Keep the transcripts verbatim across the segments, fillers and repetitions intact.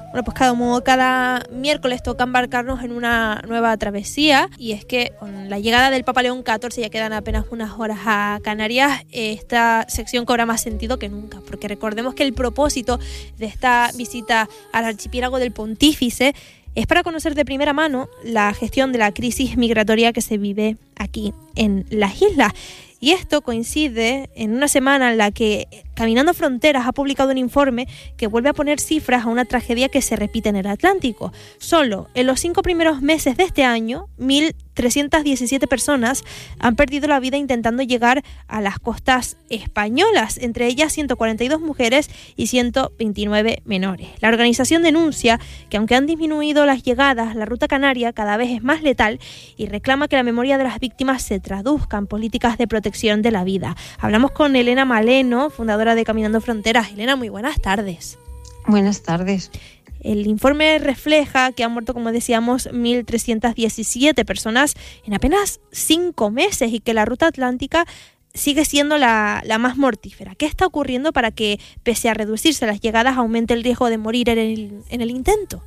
Bueno, pues cada, cada miércoles toca embarcarnos en una nueva travesía, y es que con la llegada del Papa León catorce, ya quedan apenas unas horas a Canarias, esta sección cobra más sentido que nunca, porque recordemos que el propósito de esta visita al archipiélago del Pontífice es para conocer de primera mano la gestión de la crisis migratoria que se vive aquí en las islas. Y esto coincide en una semana en la que Caminando Fronteras ha publicado un informe que vuelve a poner cifras a una tragedia que se repite en el Atlántico. Solo en los cinco primeros meses de este año, mil trescientas diecisiete personas han perdido la vida intentando llegar a las costas españolas, entre ellas ciento cuarenta y dos mujeres y ciento veintinueve menores. La organización denuncia que aunque han disminuido las llegadas, la ruta canaria cada vez es más letal y reclama que la memoria de las víctimas se traduzca en políticas de protección de la vida. Hablamos con Elena Maleno, fundadora de Caminando Fronteras. Elena, muy buenas tardes. Buenas tardes. El informe refleja que han muerto, como decíamos, mil trescientas diecisiete personas en apenas cinco meses y que la ruta atlántica sigue siendo la, la más mortífera. ¿Qué está ocurriendo para que, pese a reducirse las llegadas, aumente el riesgo de morir en el, en el intento?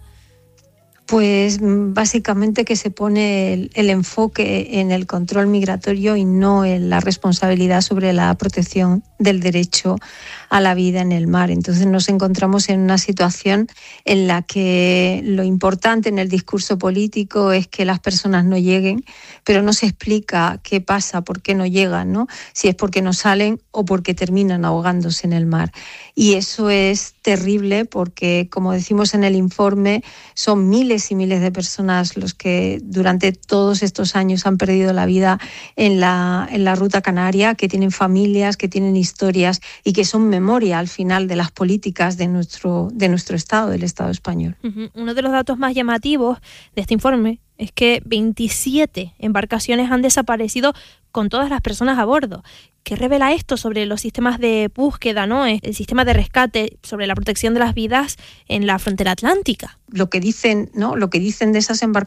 Pues básicamente que se pone el, el enfoque en el control migratorio y no en la responsabilidad sobre la protección del derecho a la vida en el mar. Entonces nos encontramos en una situación en la que lo importante en el discurso político es que las personas no lleguen, pero no se explica qué pasa, por qué no llegan, ¿no? Si es porque no salen o porque terminan ahogándose en el mar. Y eso es terrible porque, como decimos en el informe, son miles y miles de personas los que durante todos estos años han perdido la vida en la, en la ruta canaria, que tienen familias, que tienen historias y que son memoria al final de las políticas de nuestro, de nuestro Estado, del Estado español. Uh-huh. Uno de los datos más llamativos de este informe es que veintisiete embarcaciones han desaparecido con todas las personas a bordo. ¿Qué revela esto sobre los sistemas de búsqueda, ¿no? El sistema de rescate, sobre la protección de las vidas en la frontera atlántica? Lo que dicen, ¿no? Lo que dicen de esas embarcaciones